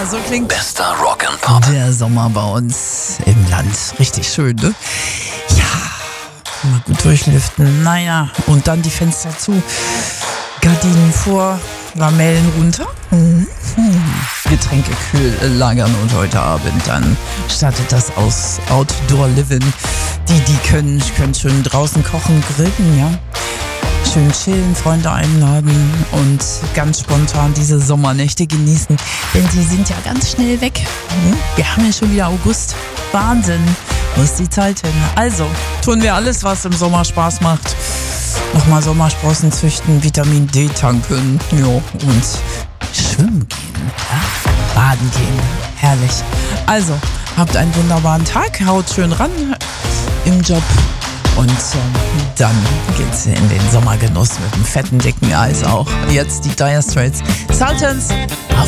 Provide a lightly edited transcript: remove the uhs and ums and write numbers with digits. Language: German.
Ja, so klingt Bester Rock and Pop. der Sommer bei uns im Land. Richtig schön, ne? Ja, mal gut durchlüften. Naja, und dann die Fenster zu, Gardinen vor, Lamellen runter. Getränke kühl lagern und heute Abend dann startet das aus Outdoor Living. Die können schön draußen kochen, grillen, ja. Schön chillen, Freunde einladen und ganz spontan diese Sommernächte genießen, denn sie sind ja ganz schnell weg. Wir haben ja schon wieder August. Wahnsinn, wo ist die Zeit hin? Also, tun wir alles, was im Sommer Spaß macht. Nochmal Sommersprossen züchten, Vitamin D tanken, ja, und schwimmen gehen, ja? Baden gehen, herrlich. Also, habt einen wunderbaren Tag, haut schön ran im Job. Und dann geht's in den Sommergenuss mit dem fetten, dicken Eis auch. Jetzt die Dire Straits. Sultans